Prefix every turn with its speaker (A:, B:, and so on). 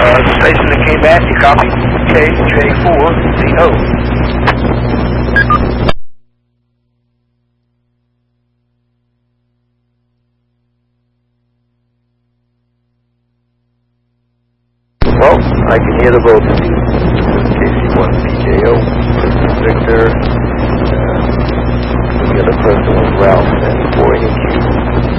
A: The station that came back, you copy KJ4CO. Well, I can hear the vote. KC1PJO.